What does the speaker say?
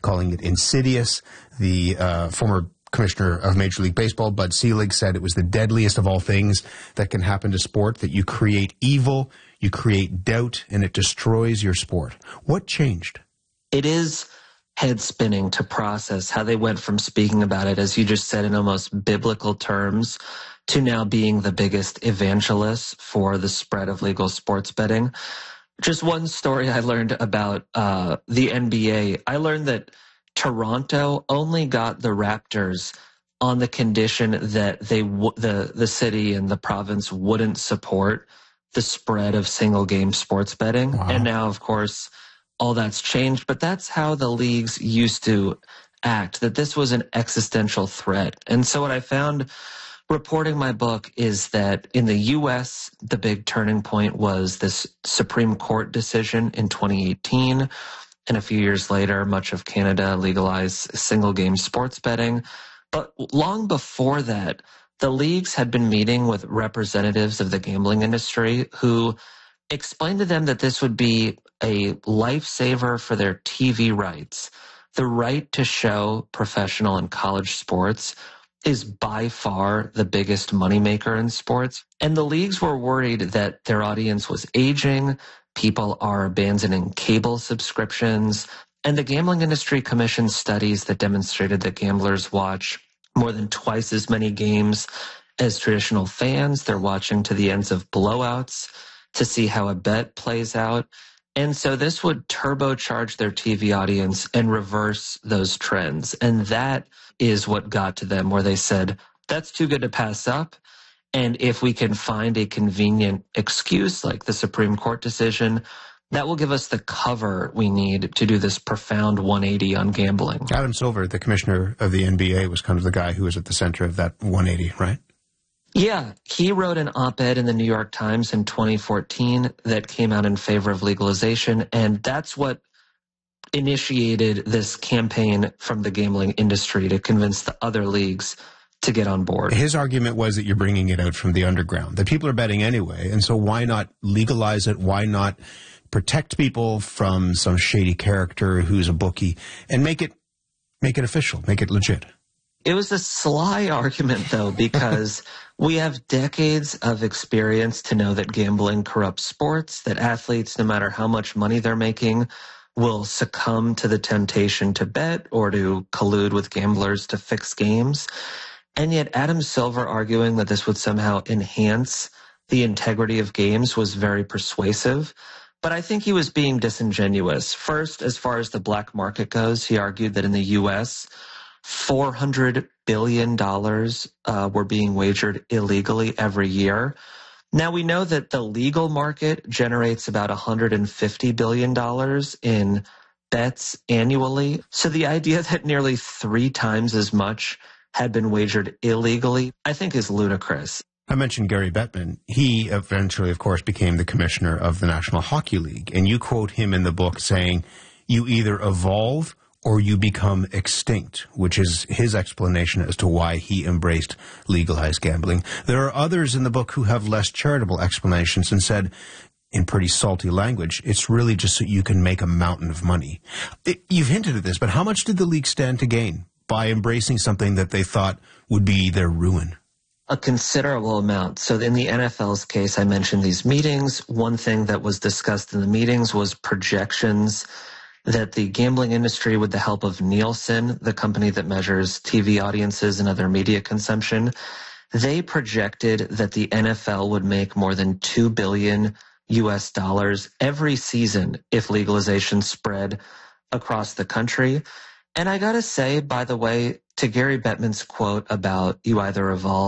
calling it insidious. The former commissioner of Major League Baseball, Bud Selig, said it was the deadliest of all things that can happen to sport, that you create evil, you create doubt, and it destroys your sport. What changed? It is head-spinning to process how they went from speaking about it, as you just said, in almost biblical terms, to now being the biggest evangelists for the spread of legal sports betting. Just one story I learned about the NBA. I learned that Toronto only got the Raptors on the condition that the city and the province wouldn't support the spread of single-game sports betting. Wow. And now, of course, all that's changed. But that's how the leagues used to act, that this was an existential threat. And so what I found reporting my book is that in the U.S., the big turning point was this Supreme Court decision in 2018. And a few years later, much of Canada legalized single-game sports betting. But long before that, the leagues had been meeting with representatives of the gambling industry who explained to them that this would be a lifesaver for their TV rights. The right to show professional and college sports is by far the biggest moneymaker in sports. And the leagues were worried that their audience was aging, people are abandoning cable subscriptions, and the gambling industry commissioned studies that demonstrated that gamblers watch more than twice as many games as traditional fans. They're watching to the ends of blowouts to see how a bet plays out. And so this would turbocharge their TV audience and reverse those trends. And that is what got to them, where they said, that's too good to pass up. And if we can find a convenient excuse like the Supreme Court decision, that will give us the cover we need to do this profound 180 on gambling. Adam Silver, the commissioner of the NBA, was kind of the guy who was at the center of that 180, right? Yeah, he wrote an op-ed in the New York Times in 2014 that came out in favor of legalization, and that's what initiated this campaign from the gambling industry to convince the other leagues to get on board. His argument was that you're bringing it out from the underground, that people are betting anyway, and so why not legalize it? Why not protect people from some shady character who's a bookie and make it official, make it legit? It was a sly argument, though, because we have decades of experience to know that gambling corrupts sports, that athletes, no matter how much money they're making, will succumb to the temptation to bet or to collude with gamblers to fix games. And yet Adam Silver arguing that this would somehow enhance the integrity of games was very persuasive. But I think he was being disingenuous. First, as far as the black market goes, he argued that in the U.S., $400 billion were being wagered illegally every year. Now, we know that the legal market generates about $150 billion in bets annually. So the idea that nearly 3 times as much had been wagered illegally, I think is ludicrous. I mentioned Gary Bettman. He eventually, of course, became the commissioner of the National Hockey League. And you quote him in the book saying, you either evolve or you become extinct, which is his explanation as to why he embraced legalized gambling. There are others in the book who have less charitable explanations and said, in pretty salty language, it's really just so you can make a mountain of money. You've hinted at this, but how much did the league stand to gain by embracing something that they thought would be their ruin? A considerable amount. So in the NFL's case, I mentioned these meetings. One thing that was discussed in the meetings was projections that the gambling industry, with the help of Nielsen, the company that measures TV audiences and other media consumption, they projected that the NFL would make more than $2 billion every season if legalization spread across the country. And I gotta say, by the way, to Gary Bettman's quote about you either evolve